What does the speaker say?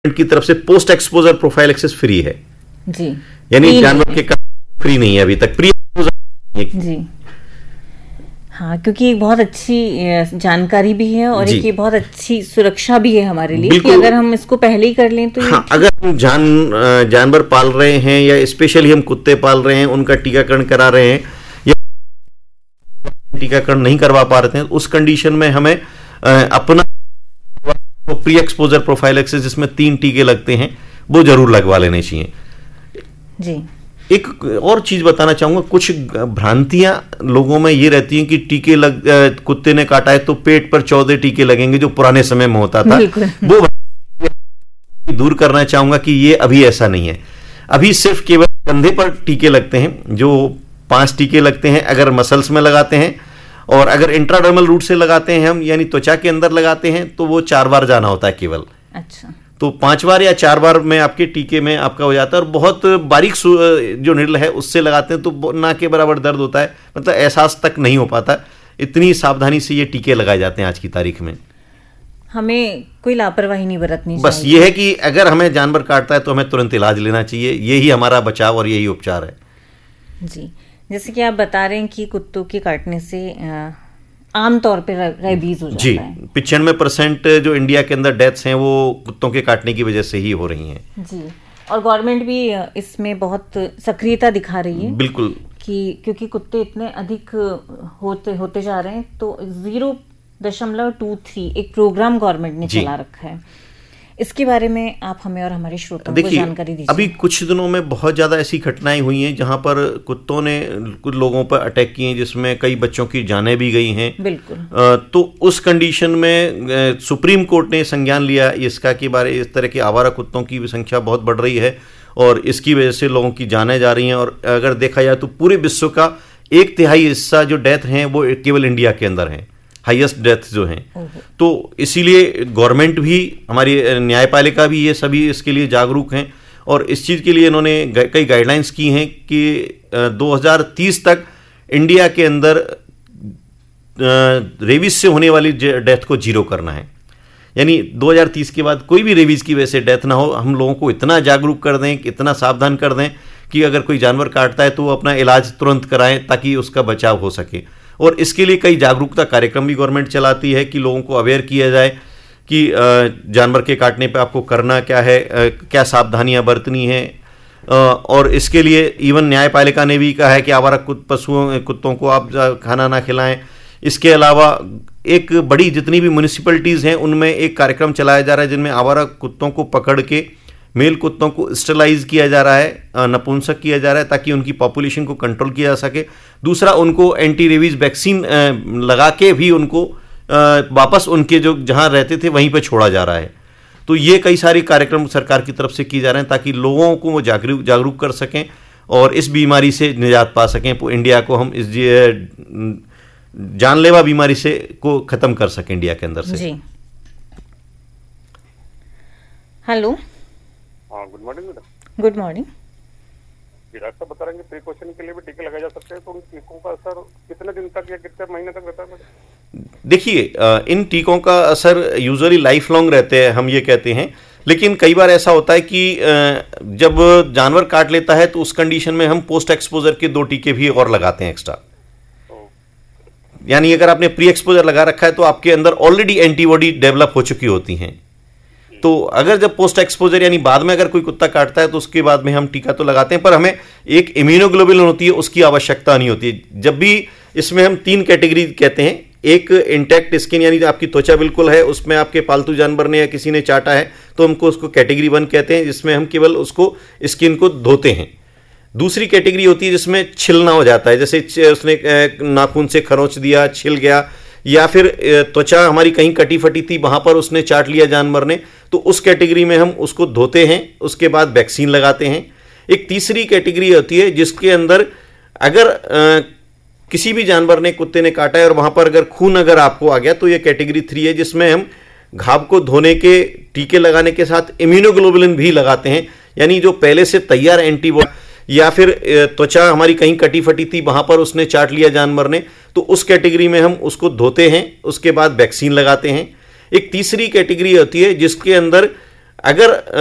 की तरफ से पोस्ट एक्सपोजर प्रोफाइलैक्सिस फ्री है जी, यानी जानवर के फ्री नहीं है अभी तक, प्री एक्सपोजर जी। हाँ, क्योंकि एक बहुत अच्छी जानकारी भी है और एक ये बहुत अच्छी सुरक्षा भी है हमारे लिए कि अगर हम इसको पहले ही कर लें तो हाँ, अगर हम जानवर पाल रहे हैं या स्पेशली हम कुत्ते पाल रहे हैं, उनका टीकाकरण करा रहे हैं या टीकाकरण नहीं करवा पा रहे हैं, उस कंडीशन में हमें अपना प्री एक्सपोजर प्रोफाइलैक्सिस जिसमें 3 टीके लगते हैं वो जरूर लगवा लेने चाहिए जी। एक और चीज बताना चाहूंगा, कुछ भ्रांतियां लोगों में ये रहती हैं कि टीके कुत्ते ने काटा है तो पेट पर 14 टीके लगेंगे जो पुराने समय में होता था, वो दूर करना चाहूंगा कि ये अभी ऐसा नहीं है। अभी सिर्फ केवल कंधे पर टीके लगते हैं जो 5 टीके लगते हैं अगर मसल्स में लगाते हैं, और अगर इंट्राडर्मल रूट से लगाते हैं हम यानी त्वचा के अंदर लगाते हैं तो वो 4 बार जाना होता है केवल। अच्छा, तो 5 बार या 4 बार में आपके टीके में आपका हो जाता है, और बहुत बारीक जो निडल है उससे लगाते हैं तो ना के बराबर दर्द होता है, मतलब एहसास तक नहीं हो पाता। इतनी सावधानी से ये टीके लगाए जाते हैं आज की तारीख में। हमें कोई लापरवाही नहीं बरतनी चाहिए। बस ये है कि अगर हमें जानवर काटता है तो हमें तुरंत इलाज लेना चाहिए, यही हमारा बचाव और यही उपचार है जी। जैसे कि आप बता रहे हैं कि कुत्तों के काटने से आमतौर पे रेबीज हो जाता जी, है। 95% जो इंडिया के अंदर डेथ्स हैं वो कुत्तों के काटने की वजह से ही हो रही हैं जी। और गवर्नमेंट भी इसमें बहुत सक्रियता दिखा रही है बिल्कुल, कि क्योंकि कुत्ते इतने अधिक होते जा रहे हैं तो 0.23 एक प्रोग्राम गवर्नमेंट ने चला रखा है। इसके बारे में आप हमें और हमारे श्रोताओं को जानकारी दीजिए। अभी कुछ दिनों में बहुत ज़्यादा ऐसी घटनाएं हुई हैं जहां पर कुत्तों ने कुछ लोगों पर अटैक किए हैं जिसमें कई बच्चों की जानें भी गई हैं। बिल्कुल। तो उस कंडीशन में सुप्रीम कोर्ट ने संज्ञान लिया इसका कि इस तरह के आवारा कुत्तों की संख्या बहुत बढ़ रही है और इसकी वजह से लोगों की जानें जा रही हैं, और अगर देखा जाए तो पूरे विश्व का 1/3 हिस्सा जो डेथ हैं वो केवल इंडिया के अंदर हैं, हाईएस्ट डेथ जो हैं। तो इसीलिए गवर्नमेंट भी, हमारी न्यायपालिका भी, ये सभी इसके लिए जागरूक हैं और इस चीज़ के लिए इन्होंने कई गाइडलाइंस की हैं कि 2030 तक इंडिया के अंदर रेबीज से होने वाली डेथ को 0 करना है। यानी 2030 के बाद कोई भी रेबीज की वजह से डेथ ना हो। हम लोगों को इतना जागरूक कर दें, इतना सावधान कर दें कि अगर कोई जानवर काटता है तो वो अपना इलाज तुरंत कराएं ताकि उसका बचाव हो सके। और इसके लिए कई जागरूकता कार्यक्रम भी गवर्नमेंट चलाती है कि लोगों को अवेयर किया जाए कि जानवर के काटने पे आपको करना क्या है, क्या सावधानियां बरतनी है। और इसके लिए इवन न्यायपालिका ने भी कहा है कि आवारा कुत्तों को आप खाना ना खिलाएं। इसके अलावा एक बड़ी जितनी भी म्यूनिसिपैलिटीज़ हैं उनमें एक कार्यक्रम चलाया जा रहा है जिनमें आवारा कुत्तों को पकड़ के मेल कुत्तों को स्टरलाइज किया जा रहा है, नपुंसक किया जा रहा है ताकि उनकी पॉपुलेशन को कंट्रोल किया जा सके। दूसरा, उनको एंटी रेबीज वैक्सीन लगा के भी उनको वापस उनके जो जहां रहते थे वहीं पे छोड़ा जा रहा है। तो ये कई सारे कार्यक्रम सरकार की तरफ से किए जा रहे हैं ताकि लोगों को वो जागरूक कर सकें और इस बीमारी से निजात पा सकें। इंडिया को हम इस जानलेवा बीमारी से को खत्म कर सकें इंडिया के अंदर से। जी। हेलो। हाँ, good morning madam. Good morning. Doctor साहब बता रहे हैं प्रिकॉशन के लिए भी टीके लगाए जा सकते हैं, तो उन टीकों का असर कितने दिन तक या कितने महीने तक रहता है मैडम? देखिए, इन टीकों का असर यूजुअली लाइफ लॉन्ग रहते हैं, हम ये कहते हैं, लेकिन कई बार ऐसा होता है कि जब जानवर काट लेता है तो उस कंडीशन में हम पोस्ट एक्सपोजर के 2 टीके भी और लगाते हैं एक्स्ट्रा। यानी अगर आपने प्री एक्सपोजर लगा रखा है तो आपके अंदर ऑलरेडी एंटीबॉडी डेवलप हो चुकी होती हैं। तो अगर जब पोस्ट एक्सपोजर यानी बाद में अगर कोई कुत्ता काटता है तो उसके बाद में हम टीका तो लगाते हैं, पर हमें एक इम्यूनोग्लोबुलिन होती है उसकी आवश्यकता नहीं होती है। जब भी इसमें हम 3 कैटेगरी कहते हैं, एक इंटैक्ट स्किन यानी आपकी त्वचा बिल्कुल है, उसमें आपके पालतू जानवर ने या किसी ने चाटा है तो हमको उसको कैटेगरी 1 कहते हैं, जिसमें हम केवल उसको स्किन को धोते हैं। दूसरी कैटेगरी होती है जिसमें छिलना हो जाता है, जैसे उसने नाखून से खरोंच दिया, छिल गया, या फिर त्वचा हमारी कहीं कटी फटी थी वहां पर उसने चाट लिया जानवर ने, तो उस कैटेगरी में हम उसको धोते हैं, उसके बाद वैक्सीन लगाते हैं। एक तीसरी कैटेगरी होती है जिसके अंदर अगर किसी भी जानवर ने, कुत्ते ने काटा है और वहां पर अगर खून अगर आपको आ गया तो ये कैटेगरी 3 है, जिसमें हम घाव को धोने के टीके लगाने के साथ इम्यूनोग्लोबुलिन भी लगाते हैं। यानी जो पहले से तैयार एंटीबॉडी या फिर त्वचा हमारी कहीं कटी फटी थी वहां पर उसने चाट लिया जानवर ने, तो उस कैटेगरी में हम उसको धोते हैं, उसके बाद वैक्सीन लगाते हैं। एक तीसरी कैटेगरी होती है जिसके अंदर अगर